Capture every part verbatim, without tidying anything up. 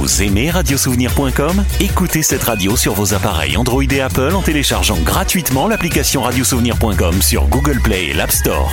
Vous aimez radiosouvenir point com ? Écoutez cette radio sur vos appareils Android et Apple en téléchargeant gratuitement l'application radiosouvenir point com sur Google Play et l'App Store.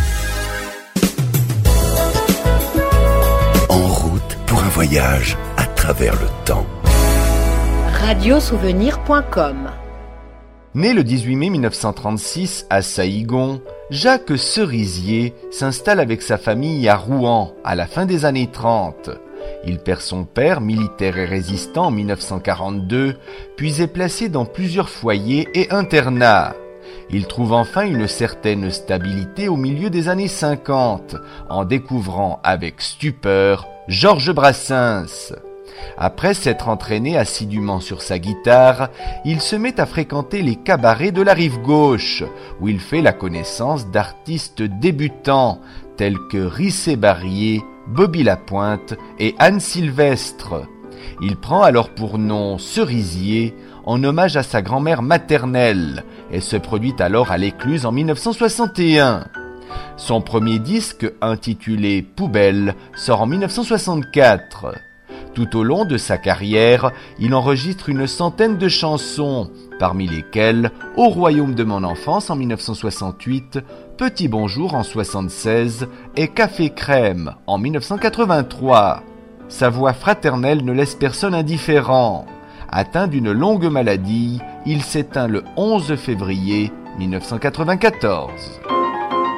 En route pour un voyage à travers le temps. radiosouvenir point com. Né le dix-huit mai mille neuf cent trente-six à Saïgon, Jacques Cerisier s'installe avec sa famille à Rouen à la fin des années trente. Il perd son père, militaire et résistant en mille neuf cent quarante-deux, puis est placé dans plusieurs foyers et internats. Il trouve enfin une certaine stabilité au milieu des années cinquante, en découvrant avec stupeur Georges Brassens. Après s'être entraîné assidûment sur sa guitare, il se met à fréquenter les cabarets de la rive gauche, où il fait la connaissance d'artistes débutants tels que Rissé Barrier, Bobby Lapointe et Anne Sylvestre. Il prend alors pour nom Cerisier en hommage à sa grand-mère maternelle et se produit alors à l'Écluse en mille neuf cent soixante et un. Son premier disque, intitulé Poubelle, sort en mille neuf cent soixante-quatre. Tout au long de sa carrière, il enregistre une centaine de chansons, parmi lesquelles Au royaume de mon enfance en mille neuf cent soixante-huit, Petit bonjour en soixante-seize et Café crème en mille neuf cent quatre-vingt-trois. Sa voix fraternelle ne laisse personne indifférent. Atteint d'une longue maladie, il s'éteint le onze février mille neuf cent quatre-vingt-quatorze.